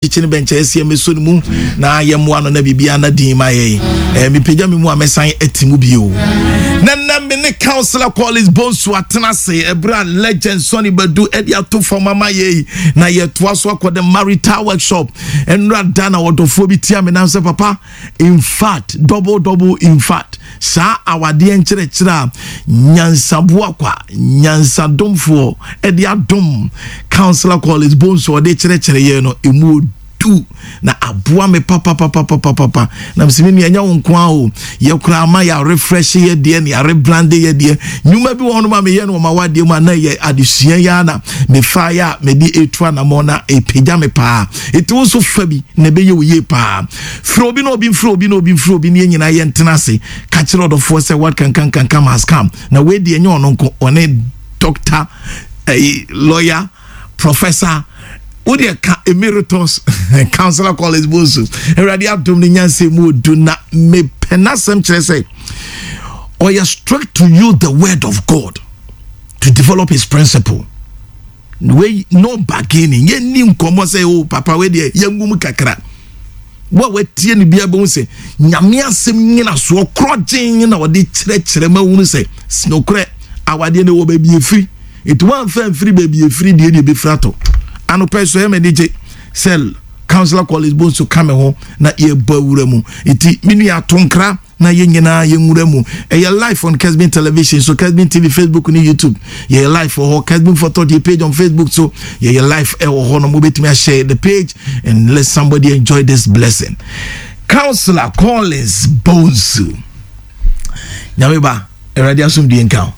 kitchen bench SCM so mu na yemwa no na bibia na din ma ye me pagya me mu amesan atimu bio na me ne Councillor Collins Bonsu atena se ebra legend Sonny Badu edi ato for mama ye na ye toa so akode marital workshop enra dana wodofo bi tia me na say papa in fact double in fact sa awade enkyerechira nyansabu akwa nyansadomfo edi adom Councillor Collins Bonsu ode kyerechire ye no emu tu na aboa me papa na msimi anya wonkwa o ye kura ma ya refresh ye de na ya rebrand ye de nyuma bi won ma me ye no ma wade mu na ye adesua ya na me fa ya me di etua na mo na epagya me pa eti so fa bi na be ye wo ye pa fro bi no bi ni nyina ye ntena se ka kire odofo say what can come has come na we de enye ononko one doctor lawyer professor Udia emeritus Councillor Collins Bonsu eradi adom ni nyanse mu do na me penasem kire say or you struck to you the word of God to develop his principle we no bargaining ye ni nkomo say oh papa we de yangum kakra wo wetie ni bia bo say nyame asem nyina so krogyen na wode kire ma wunu say snokre awade ne wo ba bi efiri it one fan free baby efiri de be frato ano peso em DJ sell Councillor Collins Bonsu come home na ye bawura mu iti minu ya tonkra na ye nyina ye nwura mu your live on Kesbin Television so Kesbin TV Facebook ni YouTube ye live for Kesbin Photo the page on Facebook so ye live ho no mo betimi share the page and let somebody enjoy this blessing. Councillor Collins Bonsu nyameba eradi asum di encounter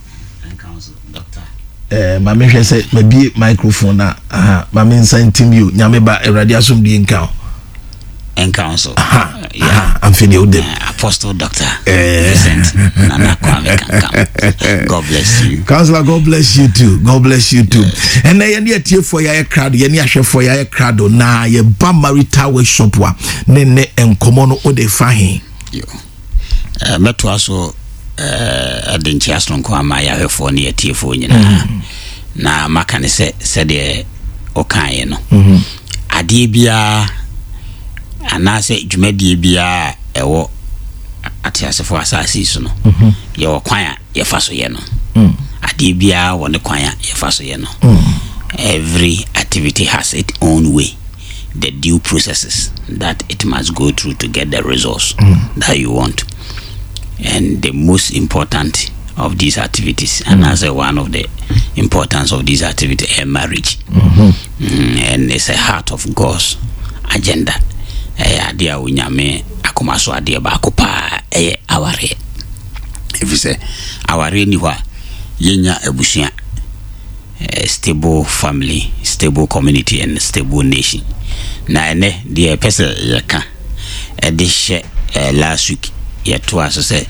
ma me hwe say ma bi microphone na ma me nsantim you nyame ba erade asom di council I'm feeling them Apostle Doctor Vincent Nana Kwame Kankam. God bless you Councillor. God bless you too and na ye tie for ya crowd ye ni ahwe for ya crowd na ye ba marital workshop wa ne enkomo no o de fa he yo meto aso adenchi asonko ama ya hefo ne atiefo nyina na maka ne se de okan no ade bia anase dwumadie bia ewo atiasefo asasi so no ye okwan ye faso ye no ade bia woni kwan ye faso ye no every activity has its own way, the due processes that it must go through to get the results that you want. And the most important of these activities, and as one of the importance of these activities, is marriage. And it's a heart of God's agenda. Adia unyame akomaso adia bakopa aware. If you say aware niwa yenya ebusia, stable family, stable community, and stable nation. Na ene the person yaka edishe last week yeto aso say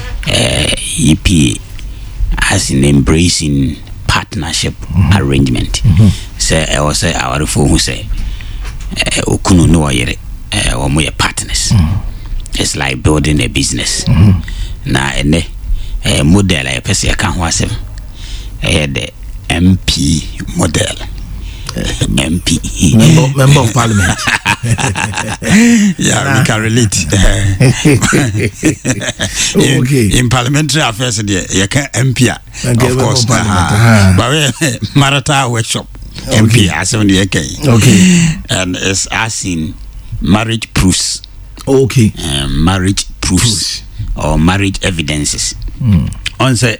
EP as in embracing partnership arrangement. Say I was say our phone who say okunu no yere we are partners. It's like building a business. Na ene model I person yaka ho asem the MP model. MP member of parliament. Yeah, we can relate. In parliamentary affairs, you can MP, of course. But marital workshop, MP, as on the okay, and it's as in marriage proofs. Okay, marriage proofs or marriage evidences. On say,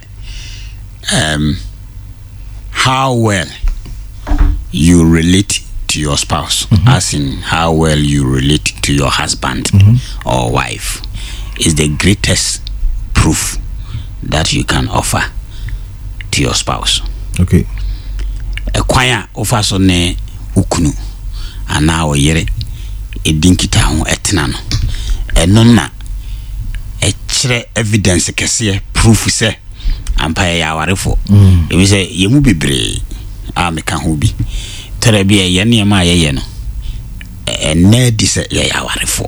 how well you relate to your spouse, as in how well you relate to your husband or wife, is the greatest proof that you can offer to your spouse. Okay. A choir offers on ne ukunu, and now yere a dinkita on etnano, and nonna a chere evidence kese proof say ampaya yawarefo. If you say you be brave. Meka ho bi terebia ye ne ma ye no enedi se ye yawarefo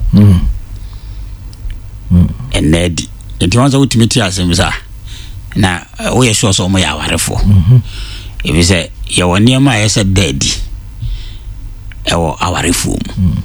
enedi enti wanza utimiti asemza na wo ye sure so mo yawarefo if you say ye woni ma ye se daddy e wo awarefo